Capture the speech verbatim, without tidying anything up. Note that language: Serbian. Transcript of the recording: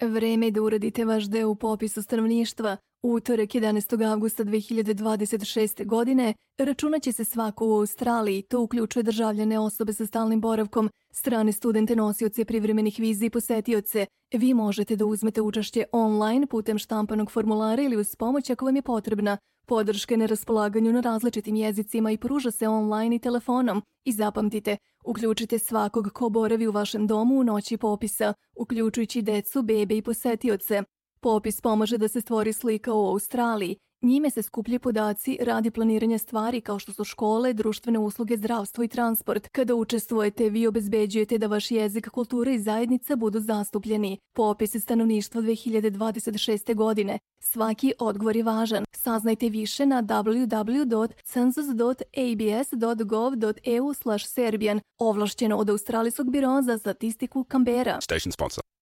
Vreme je da uradite vaš deo u popisu stanovništva. Utorak jedanaestog avgusta dve hiljade dvadeset šeste. godine računaće se svako u Australiji, to uključuje državljane, osobe sa stalnim boravkom, strane studente, nosioce privremenih viza i posetioce. Vi možete da uzmete učešće online putem štampanog formulara ili uz pomoć ako vam je potrebna. Podrška je na raspolaganju na različitim jezicima i pruža se online i telefonom. I zapamtite, uključite svakog ko boravi u vašem domu u noći popisa, uključujući decu, bebe i posetioce. Popis pomaže da se stvori slika o Australiji. Njime se skupljaju podaci radi planiranja stvari kao što su škole, društvene usluge, zdravstvo i transport. Kada učestvujete, vi obezbeđujete da vaš jezik, kultura i zajednica budu zastupljeni. Popis stanovništva dve hiljade dvadeset šeste. godine. Svaki odgovor je važan. Saznajte više na w w w dot census dot a b s dot gov dot e u slash serbian, ovlašćeno od Australijskog biroa za statistiku Canberra. Station sponsor.